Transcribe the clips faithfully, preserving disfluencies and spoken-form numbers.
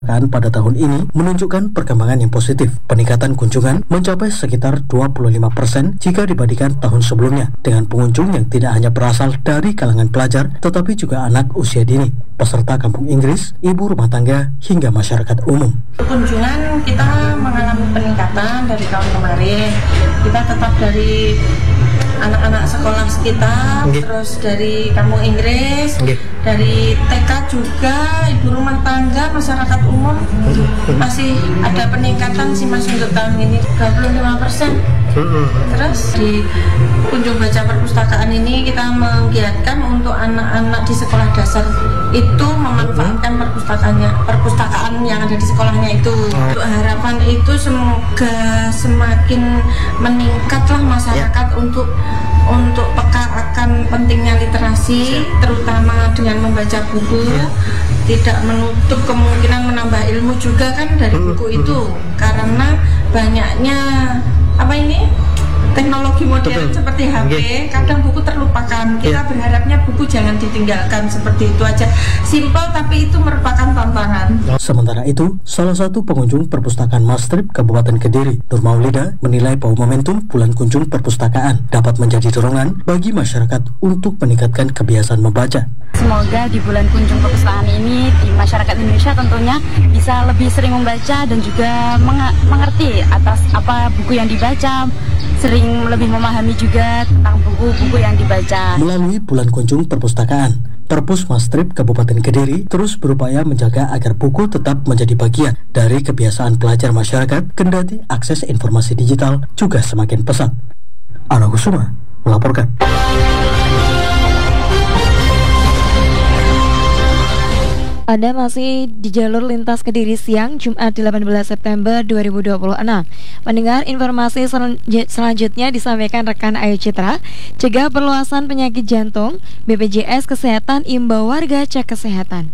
pada tahun ini menunjukkan perkembangan yang positif. Peningkatan kunjungan mencapai sekitar dua puluh lima persen jika dibandingkan tahun sebelumnya, dengan pengunjung yang tidak hanya berasal dari kalangan pelajar, tetapi juga anak usia dini, peserta kampung Inggris, ibu rumah tangga, hingga masyarakat umum. Kunjungan kita mengalami peningkatan dari tahun kemarin. Kita tetap dari anak-anak sekolah sekitar, okay. Terus dari kampung Inggris, okay. Dari T K juga, ibu rumah tangga, masyarakat umum, okay. Masih ada peningkatan sih Mas untuk tahun ini dua puluh lima persen. Terus di kunjung baca perpustakaan ini kita menggiatkan untuk anak-anak di sekolah dasar itu memanfaatkan perpustakaannya, perpustakaan yang ada di sekolahnya itu. Untuk harapan itu semoga semakin meningkatlah masyarakat yeah. untuk untuk peka akan pentingnya literasi, terutama dengan membaca buku, tidak menutup kemungkinan menambah ilmu juga kan dari buku itu, karena banyaknya apa ini teknologi modern Betul. Seperti H P, kadang buku terlupakan. Kita yeah. berharapnya buku jangan ditinggalkan, seperti itu aja. Simpel tapi itu merupakan tantangan. Sementara itu, salah satu pengunjung perpustakaan Mastrip Kabupaten Kediri, Nur Maulida, menilai bahwa momentum bulan kunjung perpustakaan dapat menjadi dorongan bagi masyarakat untuk meningkatkan kebiasaan membaca. Semoga di bulan kunjung perpustakaan ini di masyarakat Indonesia tentunya bisa lebih sering membaca dan juga meng- mengerti atas apa buku yang dibaca, sering lebih memahami juga tentang buku-buku yang dibaca. Melalui bulan kunjung perpustakaan, Perpus Mastrip Kabupaten Kediri terus berupaya menjaga agar buku tetap menjadi bagian dari kebiasaan pelajar masyarakat, kendati akses informasi digital juga semakin pesat. Ana Kusuma melaporkan. Anda masih di jalur lintas Kediri siang Jumat delapan belas September dua ribu dua puluh enam. Mendengar informasi sel- selanjutnya disampaikan rekan Ayu Citra. Cegah perluasan penyakit jantung, B P J S Kesehatan imbau warga cek kesehatan.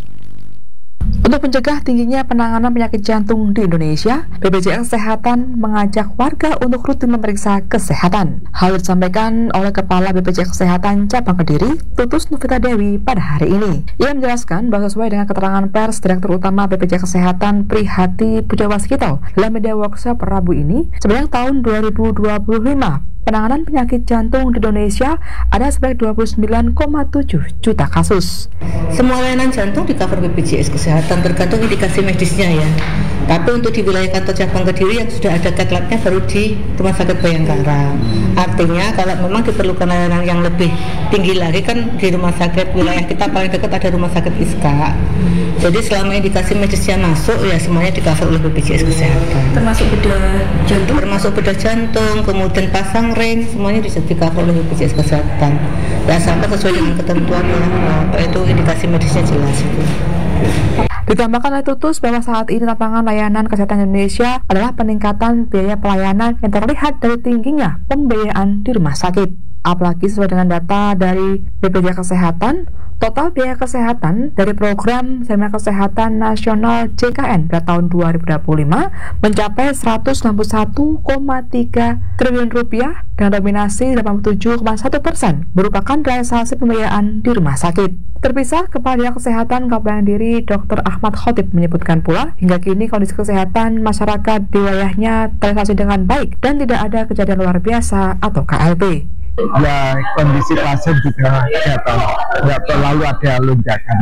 Untuk mencegah tingginya penanganan penyakit jantung di Indonesia, B P J S Kesehatan mengajak warga untuk rutin memeriksa kesehatan. Hal disampaikan oleh Kepala B P J S Kesehatan Cabang Kediri, Tutus Novita Dewi pada hari ini. Ia menjelaskan bahwa sesuai dengan keterangan pers Direktur Utama B P J S Kesehatan Prihati Pujawaskito dalam media workshop Rabu ini, sepanjang tahun dua ribu dua puluh lima, penanganan penyakit jantung di Indonesia ada sebanyak dua puluh sembilan koma tujuh juta kasus. Semua layanan jantung di cover B P J S Kesehatan tergantung indikasi medisnya ya. Tapi untuk di wilayah kantor cabang Kediri yang sudah ada cat labnya baru di Rumah Sakit Bayangkara. Artinya kalau memang diperlukan layanan yang lebih tinggi lagi kan di rumah sakit wilayah kita paling dekat ada Rumah Sakit Iska. Jadi selama indikasi medisnya masuk ya semuanya di cover oleh B P J S Kesehatan. Termasuk bedah jantung. Termasuk bedah jantung, kemudian pasang ring, semuanya bisa di cover oleh B P J S Kesehatan. Ya sampai sesuai dengan ketentuannya, nah, itu indikasi medisnya jelas itu. Ditambahkan oleh Tutus bahwa saat ini tantangan layanan kesehatan Indonesia adalah peningkatan biaya pelayanan yang terlihat dari tingginya pembiayaan di rumah sakit. Apalagi sesuai dengan data dari B P J S Kesehatan, total biaya kesehatan dari program Jaminan Kesehatan Nasional J K N pada tahun dua ribu dua puluh lima mencapai seratus enam puluh satu koma tiga triliun rupiah dengan dominasi delapan puluh tujuh koma satu persen merupakan realisasi pembiayaan di rumah sakit. Terpisah, Kepala Dinas Kesehatan Kabupaten Kediri Doktor Ahmad Khotib menyebutkan pula hingga kini kondisi kesehatan masyarakat di wilayahnya terrealisasi dengan baik dan tidak ada kejadian luar biasa atau K L B. Ya, kondisi pasien juga data, nggak terlalu ada lonjakan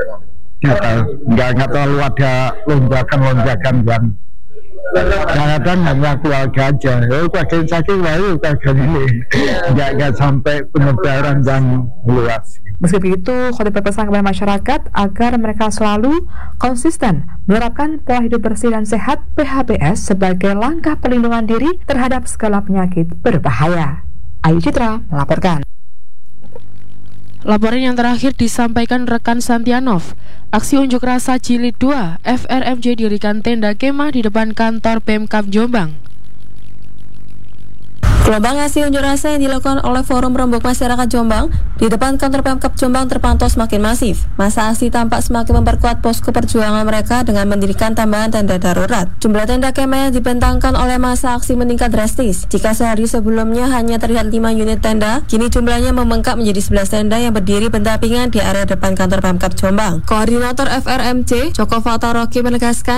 data, nggak nggak terlalu ada lonjakan-lonjakan yang kadang-kadang hanya keluarga aja, oh keluarga yang sakit, baru keluarga ini, nggak nggak sampai penyebaran yang luas. Meski begitu, Khotib berpesan kepada masyarakat agar mereka selalu konsisten menerapkan pola hidup bersih dan sehat P H B S sebagai langkah perlindungan diri terhadap segala penyakit berbahaya. Ayu Citra melaporkan. Laporan yang terakhir disampaikan rekan Santianov. Aksi unjuk rasa Jilid dua, F R M J dirikan tenda kemah di depan kantor Pemkab Jombang. Gelombang aksi unjuk rasa yang dilakukan oleh Forum Rembuk Masyarakat Jombang di depan kantor Pemkab Jombang terpantau semakin masif. Masa aksi tampak semakin memperkuat posko perjuangan mereka dengan mendirikan tambahan tenda darurat. Jumlah tenda kemah yang dibentangkan oleh masa aksi meningkat drastis. Jika sehari sebelumnya hanya terlihat lima unit tenda, kini jumlahnya membengkak menjadi sebelas tenda yang berdiri berdampingan di area depan kantor Pemkab Jombang. Koordinator F R M C, Joko Fataroki menegaskan